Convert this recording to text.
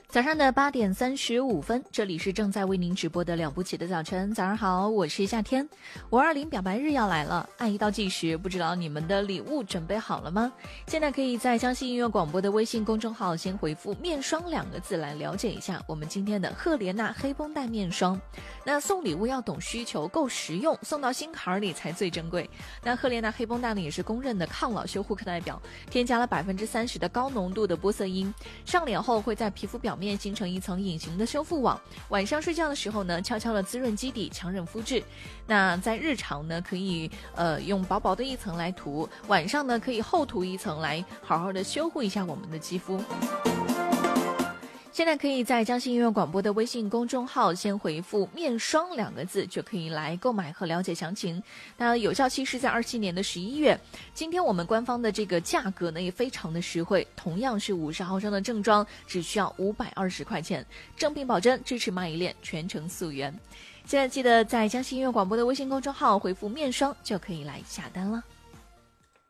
早上的8:35，这里是正在为您直播的了不起的早晨。早上好，我是夏天。520表白日要来了，爱一倒计时，不知道你们的礼物准备好了吗？现在可以在江西音乐广播的微信公众号先回复面霜2个字来了解一下我们今天的赫莲娜黑绷带面霜。那送礼物要懂需求，够实用，送到心坎里才最珍贵。那赫莲娜黑绷带呢，也是公认的抗老修护课代表，添加了30%的高浓度的玻色因，上脸后会在皮肤表面形成一层隐形的修复网，晚上睡觉的时候呢，悄悄的滋润基底，强韧肤质。那在日常呢，可以用薄薄的一层来涂，晚上呢可以厚涂一层来好好的修护一下我们的肌肤。现在可以在江西音乐广播的微信公众号先回复面霜2个字，就可以来购买和了解详情。那有效期是在27年的11月。今天我们官方的这个价格呢也非常的实惠，同样是50毫升的正装，只需要520块钱，正品保真，支持蚂蚁链，全程溯源。现在记得在江西音乐广播的微信公众号回复面霜就可以来下单了。